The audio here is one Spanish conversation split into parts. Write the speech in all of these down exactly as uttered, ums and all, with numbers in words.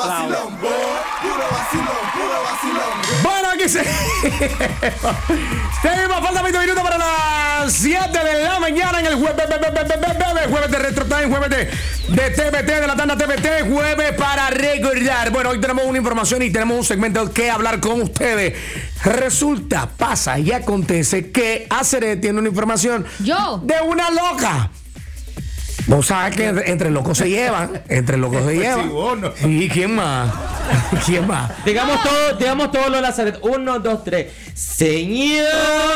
vacilón, puro vacilón, puro vacilón. Bueno, aquí se... Tenemos falta veinte minutos para las siete de la mañana en el jueves, jueves de Retro Time, jueves de, de T V T, de la tanda T V T, jueves para recordar. Bueno, hoy tenemos una información y tenemos un segmento que hablar con ustedes. Resulta, pasa y acontece que Aceret tiene una información Yo. de una loca. Vos sabés que entre, entre locos se llevan, entre locos se llevan. ¿Y quién más? ¿Quién más? Digamos todo, digamos todo lo de Aceret. Uno, dos, tres. Señor.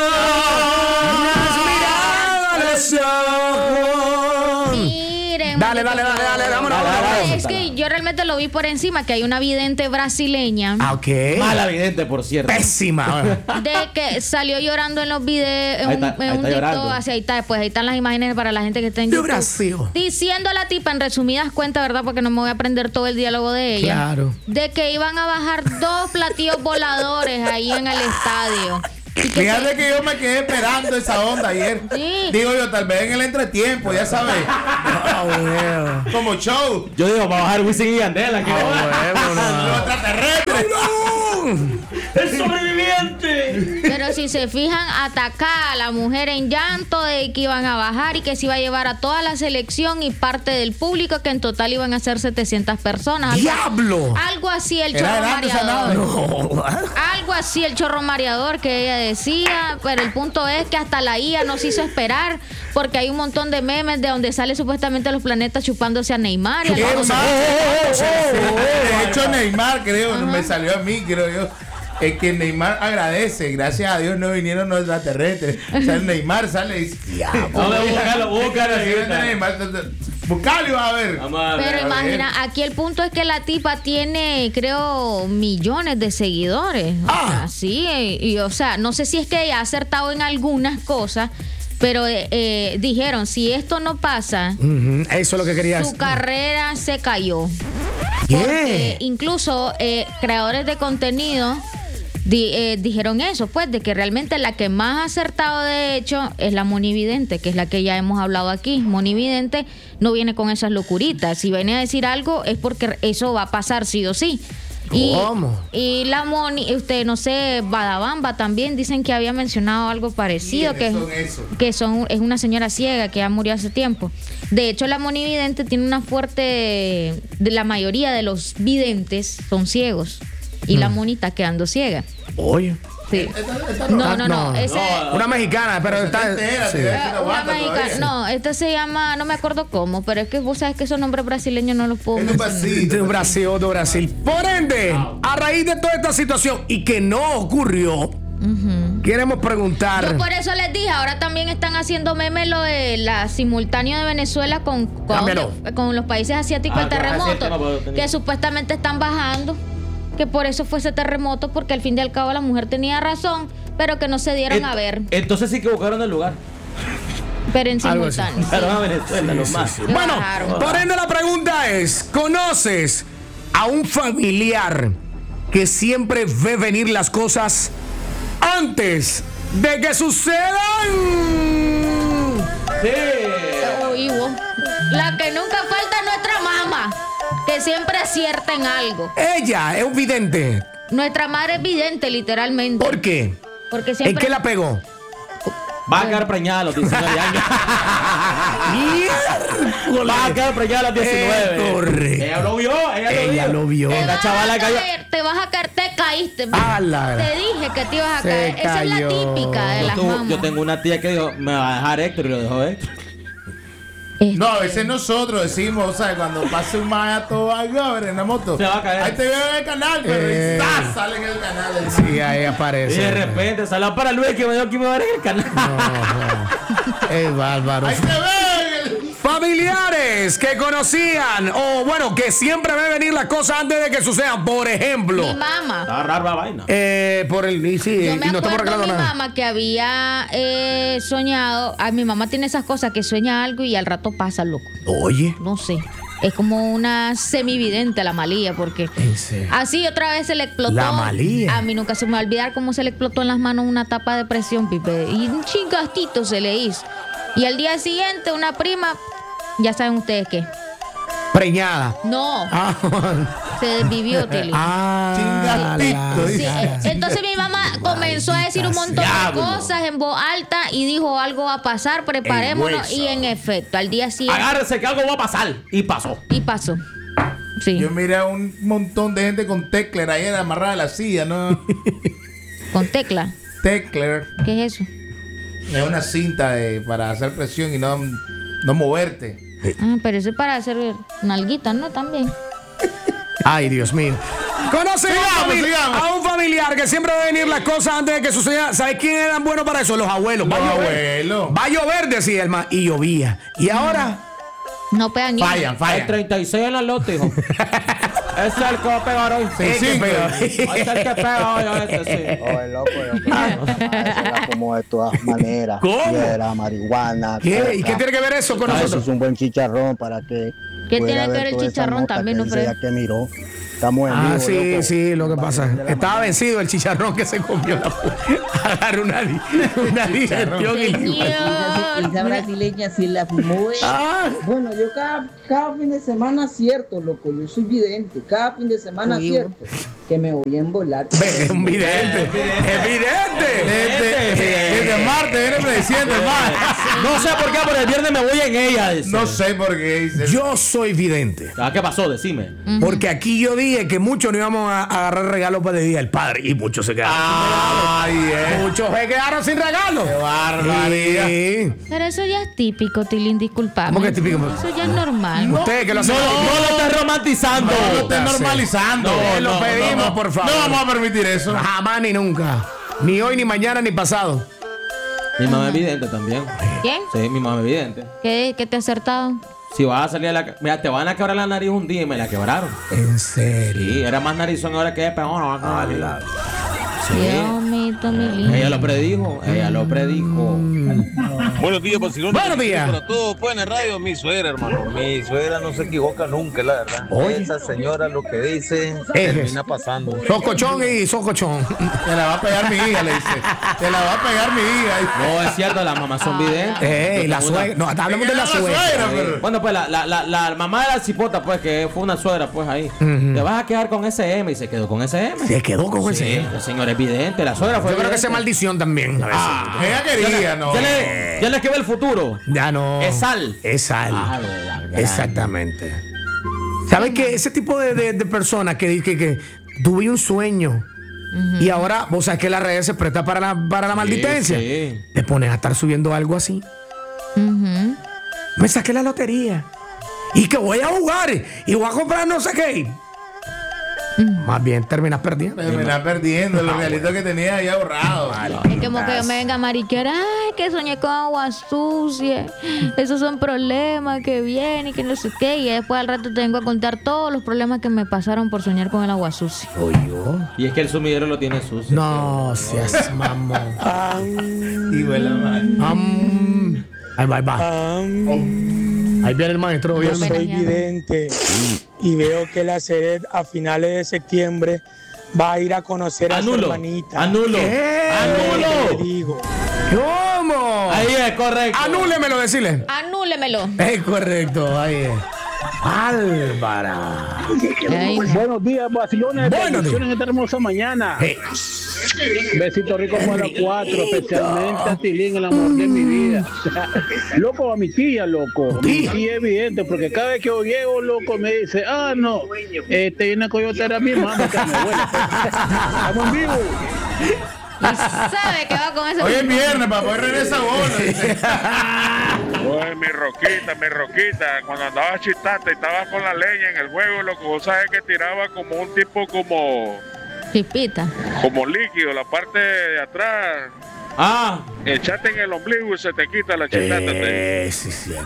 Miren, Dale, dale, dale, dale, vámonos. Dale, dale, dale. Es que yo realmente lo vi por encima, que hay una vidente brasileña Ah, ok. Mala vidente, por cierto. Pésima. de que salió llorando en los videos, en Ahí un, está, en ahí un está TikTok, llorando. así ahí está, pues ahí están las imágenes para la gente que está en De YouTube. Brasil. Diciendo a la tipa, en resumidas cuentas, ¿verdad? Porque no me voy a aprender todo el diálogo de ella. Claro. De que iban a bajar dos platillos voladores ahí en el estadio. Y que Fíjate que yo me quedé esperando esa onda ayer. Sí. Digo yo, tal vez en el entretiempo, ya sabes. Ah, bueno. Como show. Yo digo, va a bajar Wisin y Yandel aquí. Los extraterrestres. ¡El sobreviviente! Pero si se fijan, atacar a la mujer en llanto de que iban a bajar y que se iba a llevar a toda la selección y parte del público, que en total iban a ser setecientas personas. Algo, ¡Diablo! algo así el Era chorro delante esa mareador. No. Algo así el chorro mareador que ella decía, pero el punto es que hasta la I A nos hizo esperar, porque hay un montón de memes de donde sale supuestamente los planetas chupándose a Neymar. Y a ¿Qué los- más? De hecho, Neymar, creo, me salió a mí, creo yo. Es que Neymar agradece, gracias a Dios no vinieron los extraterrestres. O sea, Neymar sale y dice, diablo. Vamos a buscarlo, búscalo. Si viene Neymar, buscalo y vas a ver. Vamos a ver. Pero a ver. imagina, aquí el punto es que la tipa tiene, creo, millones de seguidores. O Ah. sea, sí, y, y, o sea, no sé si es que ella ha acertado en algunas cosas, pero eh, eh, dijeron, si esto no pasa, Ujú, eso es lo que quería su carrera se cayó. ¿Qué? Porque incluso eh, creadores de contenido di- eh, dijeron eso, pues, de que realmente la que más ha acertado, de hecho, es la monividente, que es la que ya hemos hablado aquí. Monividente no viene con esas locuritas. Si viene a decir algo es porque eso va a pasar sí o sí. Y, ¿Cómo? y la Moni, usted, no sé, Badabamba también dicen que había mencionado algo parecido, que, ¿Quiénes son esos? que son, es una señora ciega que ya murió hace tiempo. De hecho, la monividente tiene una fuerte, de la mayoría de los videntes son ciegos. Y la moni está quedando ciega. Oye. Sí. No, no, no. No. Ese, Una mexicana, pero está. entera, sí. te- eh, no una aguanta mexicana. todavía. No, este se llama, no me acuerdo cómo, pero es que vos sabes que esos nombres brasileños no los puedo Es un mencionar. vasito. De Brasil, de Brasil. Por ende, a raíz de toda esta situación y que no ocurrió, queremos preguntar. Yo por eso les dije, ahora también están haciendo memes lo de la simultáneo de Venezuela con, con, Cámbialo. con los países asiáticos, Ah, el claro, así el terremoto, tema, pues, tenía- que supuestamente están bajando, que por eso fue ese terremoto, porque al fin y al cabo la mujer tenía razón, pero que no se dieron Ent- a ver, Entonces sí que buscaron el lugar. pero en Algo así. simultáneo. Pero a Venezuela, los más. sí. Bueno, Claro. por ende la pregunta es, ¿conoces a un familiar que siempre ve venir las cosas antes de que sucedan? Sí. Oído. La que nunca falta es nuestra mamá, que siempre acierta en algo. Ella es un vidente. Nuestra madre es vidente, literalmente. ¿Por qué? Porque ¿En siempre... qué la pegó? Va a quedar preñada a los diecinueve años. Va a quedar preñada a los diecinueve. Eh, correcto. Ella lo vio, ella lo Ella vio. lo vio. Te La vas chavala a cayó. caer, te vas a caer, te caíste. A la Te gran. dije que te ibas a Se caer. Esa es la cayó. típica de Yo, las tuve- mamás. yo tengo una tía que dijo, me va a dejar Héctor y lo dejó Héctor. Este, No, a veces nosotros decimos, o sea, cuando pase un mato algo a ver en la moto. Se va a caer. Ahí te veo en el canal, pero Eh. y ¡zas! Sale en el canal. el- Sí, ahí Y aparece. de repente, salud para Luis que me dio aquí me va a ver en el canal. No, no. Es bárbaro. Ahí te veo en el... Familiares que conocían o bueno, que siempre ven venir las cosas antes de que sucedan. Por ejemplo, mi mamá. Está rara la vaina. eh, por el. Y sí, Yo y me no estamos acuerdo de arreglando mi nada. mamá que había eh, soñado. Ay, mi mamá tiene esas cosas que sueña algo y al rato pasa, loco. Oye. No sé. Es como una semividente la malía, porque ¿En serio? así otra vez se le explotó. La malía. A mí nunca se me va a olvidar cómo se le explotó en las manos una tapa de presión, Pipe. Y un chingastito se le hizo. Y al día siguiente, una prima, ya saben ustedes qué. Preñada. No, Ah, se desvivió, Tilly. Ah, Chingatito, Sí, dice. eh, entonces mi mamá comenzó a decir un montón de diablo. cosas en voz alta y dijo algo va a pasar, preparémonos. hueso. Y en efecto, al día siguiente. Agárrese que algo va a pasar. Y pasó. Y pasó. Sí. Yo miré a un montón de gente con tecler ahí amarrada a la silla, ¿no? Con tecla. Tecler ¿Qué es eso? es una cinta de, para hacer presión y no, no moverte. Ah, pero eso es para hacer nalguitas, ¿no? También. Ay, Dios mío. Conoce a, un Sigamos, famili- sigamos. a un familiar que siempre va a venir las cosas antes de que suceda. ¿Sabes quién eran buenos para eso? Los abuelos. Va Los a llover. abuelos. Va a llover, decía el más. Y llovía. Y ahora. No pegan ni. Fallan, El fallan. treinta y seis en la lote, hijo. Ese es el que va a pegar hoy. Sí, Eh, sí, qué pero- feo. Ese es el que pega hoy, este sí. Oye, loco, yo creo que eso era como de todas maneras. ¿Cómo? Piedra, marihuana. ¿Qué? ¿Y coca. qué tiene que ver eso con Ah, eso nosotros? es un buen chicharrón para que. ¿Qué pudiera tiene que ver ver el toda esa chicharrón nota también, que no, dice Fred? ya que miró. Estamos en Ah, vivo, sí, loco. sí, lo que pasa. De la Estaba mañana. vencido el chicharrón que se comió. La... Agarró una, di- una digestión y Esa, esa brasileña sí la fumó. eh. Ah, Bueno, yo cada, cada fin de semana acierto, loco. Yo soy vidente. Cada fin de semana Uy, acierto. Que me voy a embolar. ve, es un vidente. Evidente. Desde, desde martes viene prediciendo, hermano. No sé por qué, pero el viernes me voy en ella. Dice. No sé por qué dice. Yo soy vidente. Ah, ¿qué pasó? Decime. Porque aquí yo dije que muchos no íbamos a agarrar regalos para el Día del Padre. Y muchos se quedaron. Ay, eh. Muchos se quedaron sin regalos. Qué barbaridad. Sí. Pero eso ya es típico, Tilín, disculpame. ¿Cómo que es típico? Eso ya es normal. Ustedes que lo hacen. No, no lo estés romantizando. No lo estés Ya sé. normalizando. No, lo no, pedimos, no, no. por favor. No vamos a permitir eso. Jamás ni nunca. Ni hoy, ni mañana, ni pasado. Mi mamá es vidente también. ¿Quién? Sí, mi mamá es vidente. ¿Qué, qué te ha acertado? Si vas a salir a la... Mira, te van a quebrar la nariz un día y me la quebraron. En serio. Sí, era más narizón ahora que es peor. No, no, no. Sí. Dios mío, mi lindo. Ella lo predijo, ella lo predijo. Buenos días, vacilón. Buenos días. Para todos, pues en el radio, mi suegra, hermano. Mi suegra no se equivoca nunca, la verdad. Oye. Esa señora lo que dice Ejes. termina pasando. Socochón y socochón. Te la va a pegar mi hija, le dice. Te la va a pegar mi hija. No, es cierto, las mamás son videntes. Ey, Yo la tengo una- suegra. No, hablamos de la La suegra. suegra, Sí. pero- Bueno, pues la, la, la, la mamá de la cipota, pues, que fue una suegra, pues ahí. Te vas a quedar con ese M y se quedó con ese M. Se quedó con Sí, ese. el señor es vidente, la suegra fue Yo creo que vidente. es maldición también. A veces. Ah, ella quería, no. Ya le, ya le escribió el futuro. Ya no. Es sal. Es sal. Ah, la gran- Exactamente. ¿Sabes qué? Ese tipo de, de, de personas que dicen que, que tuve un sueño y ahora, o sea, que la red se presta para la, para la malditencia. sí. Te pones a estar subiendo algo así. Ujú. Me saqué la lotería y que voy a jugar y voy a comprar no sé qué. Más bien terminas perdiendo. Terminas perdiendo los realitos que tenía ahí ahorrados. Es como que me venga a mariquear, ay, que soñé con agua sucia. Esos son problemas que vienen y que no sé qué. Y después al rato te vengo a contar todos los problemas que me pasaron por soñar con el agua sucia. Y es que el sumidero lo tiene sucio. No seas mamón. Y vuela mal. Am. Ahí va, ahí va. Ahí viene el maestro. viene el Yo maestro. soy vidente y veo que la Seret a finales de septiembre va a ir a conocer a su Anulo. hermanita. Anulo. ¿Qué? Te Anulo. digo. ¿Cómo? Ahí es correcto. Anúlemelo, decirle. Anúlemelo. Es correcto, ahí es. Álvara. Ay, Buenos días, vacilones. Buenos días. Bendiciones en esta hermosa mañana. Hey. Besito rico para los cuatro, especialmente a Tilín, el amor de mi vida. Loco, a mi tía, loco. Mi Tía. tía es evidente, porque cada vez que yo llego, loco, me dice, ah, no, este viene a coyotear a mi mamá, que me huele. Estamos en vivo. y sabe que va con ese. Hoy es viernes, para poder regresar bola. dice. Oye, mi roquita, mi roquita, cuando andaba chitata y estaba con la leña en el juego, lo que vos sabes que tiraba como un tipo como, Chipita. como líquido, la parte de atrás, Ah, echate en el ombligo y se te quita la chitata. te- Eh, sí, es cierto.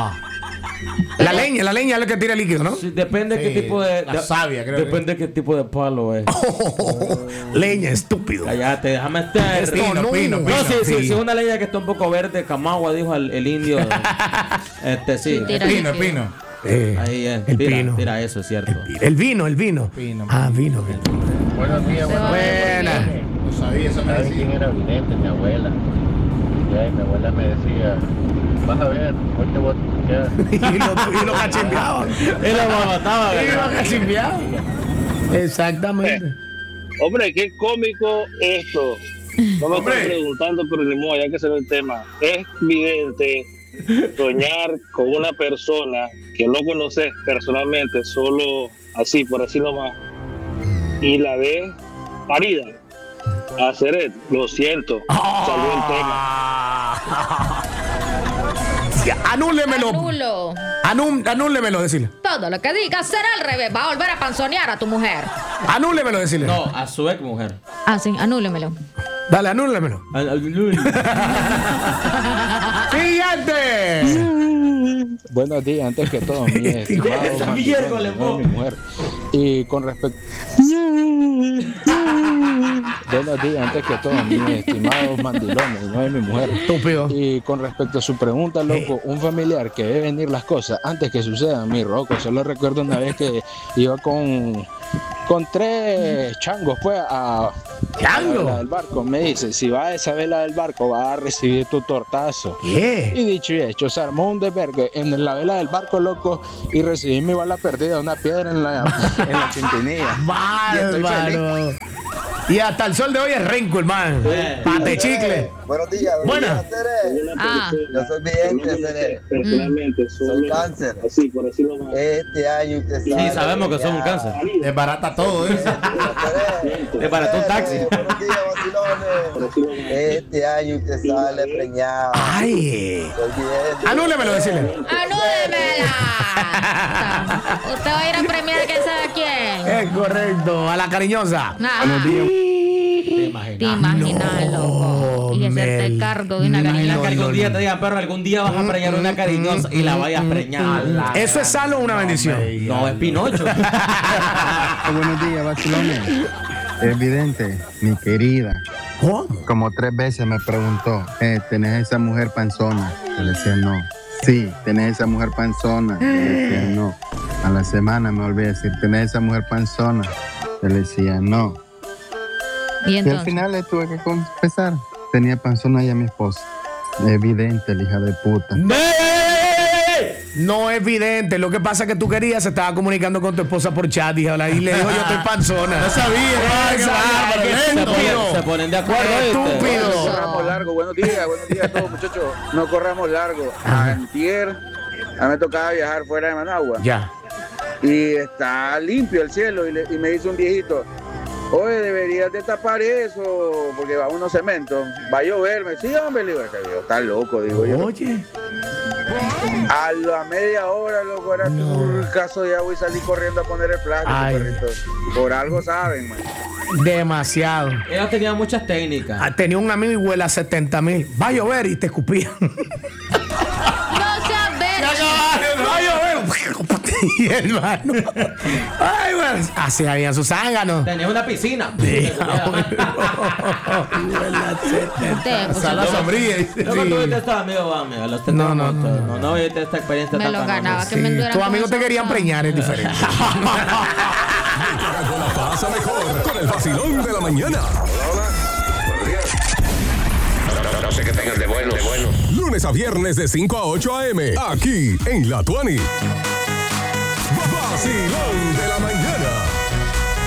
La leña, la leña es la que tira líquido, ¿no? sí, depende Sí, qué tipo de. la de- savia, creo que- Depende qué tipo de palo es. Leña, estúpido. Cállate, déjame estar. Esto Pino, no. pino, No, pino. sí, sí, Sí. sí, una leña que está un poco verde, camagua, dijo el, el indio. Este, sí. Sí, tira. Pino, pino. Eh, Ahí es. el Tira, pino. tira eso, es cierto. El vino, el vino. Vino. Ah, vino. vino. Buenos días, Se va buenos a ver días. Buena. No sabía, eso me ¿Sabes decía. quién era vidente? Mi abuela. Ya, y mi abuela me decía, vas a ver, hoy te voy a... y lo, y lo cachimbeaba. Él lo mataba, Y lo ¿verdad? cachimbeaba. Exactamente. Eh, hombre, qué cómico esto. No me estoy preguntando, pero ni modo, ya que se ve el tema. Es evidente soñar con una persona que no conoces personalmente, solo así, por así nomás, y la ves parida. Hacer, lo siento, salió el tema. Ya, anúlemelo. Anulo. Anú, anúlemelo, decirle. Todo lo que digas será al revés. Va a volver a panzonear a tu mujer. Anúlemelo, decirle. No, a su ex mujer. Ah, sí, anúlemelo. Dale, anúlemelo. ¡Siguiente! Buenos días, antes que todo, mi estimado miércoles, mi mujer. Y con respecto... Buenos días, antes que todo, mis estimados mandilones, no es mi mujer. Estúpido. Y con respecto a su pregunta, loco, un familiar que ve venir las cosas antes que sucedan, mi roco. Solo recuerdo una vez que iba con, con tres changos, pues, a, ¿Chango? a la vela del barco. Me dice, si vas a esa vela del barco, vas a recibir tu tortazo. ¿Qué? Y dicho y hecho, se armó un desvergue en la vela del barco, loco, y recibí mi bala perdida, una piedra en la, en la chintinilla. Bárbaro. Y hasta el sol de hoy es renco, hermano. Pate chicle. Buenos días. Buenas. Ah. Yo soy vidente, Cere. Personalmente, Soy cáncer. así, por así nomás. Este año usted sabe. Sí, sabemos que son un cáncer. Desbarata todo, ¿eh? Desbarató un taxi. Buenos días, vacilones. Este año usted sale preñado. Ay. Soy vidente. Anúlemelo, decirle. ¡Anúlemela! Usted va a ir a premiar quién sabe quién. Es correcto. A la cariñosa. Buenos días. Te imaginas, loco. Y hacerte Mel. cargo de una Imagina cariñosa. que algún día te digan, perro, algún día vas a preñar una cariñosa y la vayas a preñar. ¿Eso es salo o una bendición? No, es Pinocho. Buenos días, vacilones. Es evidente, mi querida. ¿Cómo? Como tres veces me preguntó, eh, ¿tenés esa mujer panzona? Yo le decía no. Sí, tenés esa mujer panzona. Yo le decía no. A la semana me volví a decir, ¿tenés esa mujer panzona? Yo le decía no. Y Y al entonces, final le tuve que confesar. Tenía panzona ya mi esposa. Evidente, la hija de puta. No es evidente. Lo que pasa es que tú querías, se estaba comunicando con tu esposa por chat y le dijo, yo estoy panzona. No sabía, hermano, qué bárbaro, Qué lento. Se ponen, estúpido. se ponen de acuerdo. Qué ¿viste? estúpido. No corramos largo, buenos días, buenos días a todos muchachos, no corramos largo. Antier, a mí me tocaba viajar fuera de Managua Ya. y está limpio el cielo y, le- y me dice un viejito, oye, deberías de tapar eso porque va unos cementos, va a lloverme. Sí, hombre, le digo, ese viejo está loco, digo yo. Oye. A la media hora, loco, era un caso de agua y salí corriendo a poner el plástico, Ay. perrito. Por algo saben, man. Demasiado. Ellos tenían muchas técnicas. Ah, tenía un amigo y huele a setenta mil. Va a llover y te escupían. no seas verga. Va a llover. Y hermano. Ay, bueno. Así habían sus zánganos. Tenían una piscina. Usted, pues, Sala sombría. dice, No sí. me tuviste estos amigos, va, amigo. Los No, tenemos no, todos. no. No, no viviste esta experiencia me tan lo penosa. ganaba que Sí, me enduran tus con amigos te esos querían ojos. preñar, es diferente. La pasa mejor con el vacilón de la mañana. No sé qué tengan de bueno. De bueno. Lunes a viernes de cinco a ocho a eme. Aquí en La Tuani. Vacilón de la